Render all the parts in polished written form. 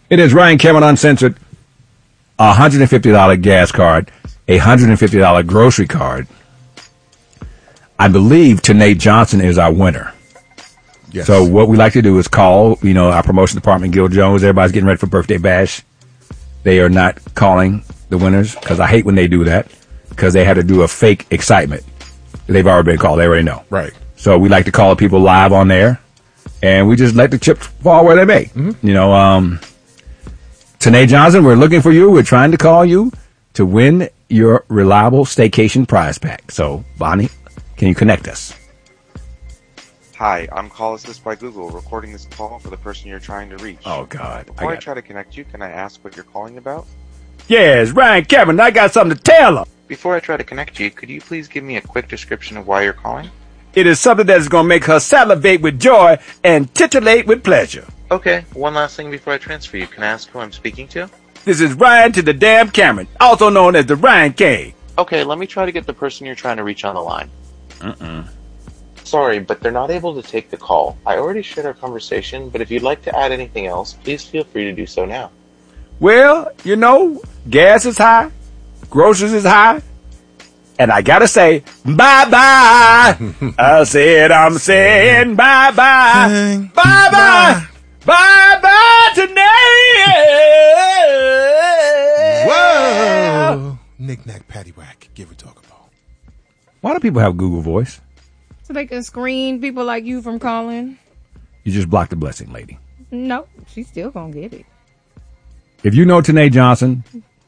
It is Ryan Cameron Uncensored. A $150 gas card, a $150 grocery card. I believe Tanae Johnson is our winner. Yes. So what we like to do is call, our promotion department, Gil Jones. Everybody's getting ready for birthday bash. They are not calling the winners because I hate when they do that because they had to do a fake excitement. They've already been called. They already know. Right. So we like to call people live on there, and we just let the chips fall where they may. Mm-hmm. Tanae Johnson, we're looking for you. We're trying to call you to win your reliable staycation prize pack. So, Bonnie, can you connect us? Hi, I'm Call Assist by Google, recording this call for the person you're trying to reach. Oh, God. Before I try to connect you, can I ask what you're calling about? Yes, Ryan Cameron, I got something to tell her. Before I try to connect you, could you please give me a quick description of why you're calling? It is something that is going to make her salivate with joy and titillate with pleasure. Okay, one last thing before I transfer you. Can I ask who I'm speaking to? This is Ryan to the damn Cameron, also known as the Ryan K. Okay, let me try to get the person you're trying to reach on the line. Sorry, but they're not able to take the call. I already shared our conversation, but if you'd like to add anything else, please feel free to do so now. Well, gas is high, groceries is high, and I gotta say, bye-bye. I said I'm saying bye-bye. Bye-bye. Bye-bye today. Whoa. Knick-knack, paddywhack. Give her talk about. Why do people have Google Voice? So they can screen people like you from calling? You just blocked the blessing, lady. No, she's still gonna get it. If you know Tanae Johnson,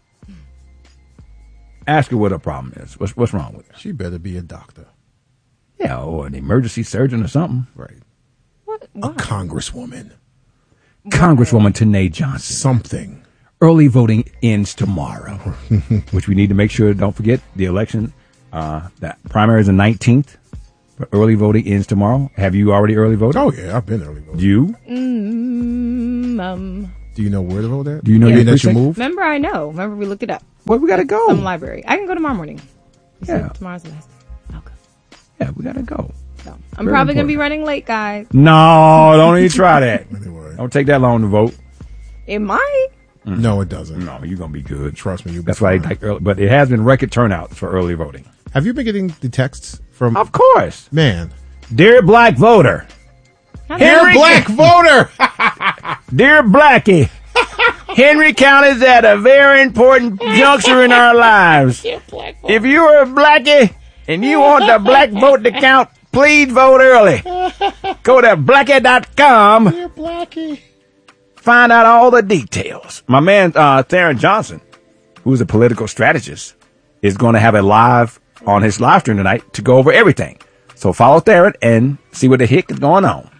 ask her what her problem is. What's wrong with her? She better be a doctor. Yeah, or an emergency surgeon or something. Right. What? A congresswoman. Congresswoman Tanae Johnson. Something. Early voting ends tomorrow, which we need to make sure, don't forget, the election, that primary is the 19th, but early voting ends tomorrow. Have you already early voted? Oh, yeah, I've been early voting. You? Do you know where to vote at? Do you know your precinct? move? Remember, I know. Remember, we looked it up. Well, we got to go. Some library. I can go tomorrow morning. You Yeah. said tomorrow's the last day. Okay. Yeah, we got to go. So, I'm probably going to be running late, guys. No, don't even try that. Anyway. Don't take that long to vote. It might. No, it doesn't. No, you're going to be good. Trust me. That's why I like early, but it has been record turnout for early voting. Have you been getting the texts from... Of course. Man. Dear black voter. Dear black voter! Dear Blackie. Henry County is at a very important juncture in our lives. If you are a Blackie and you want the black vote to count, please vote early. Go to blackie.com. Dear Blackie. Find out all the details. My man, Theron Johnson, who's a political strategist, is going to have on his live stream tonight to go over everything. So follow Theron and see what the heck is going on.